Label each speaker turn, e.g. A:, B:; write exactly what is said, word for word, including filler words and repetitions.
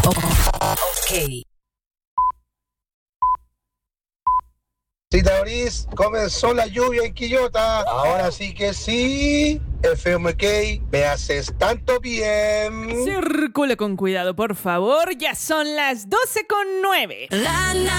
A: Ok.
B: Si Taurís, comenzó la lluvia en Quillota. Ahora sí que sí. F M K, me haces tanto bien.
C: Circula con cuidado, por favor. Ya son las doce con nueve.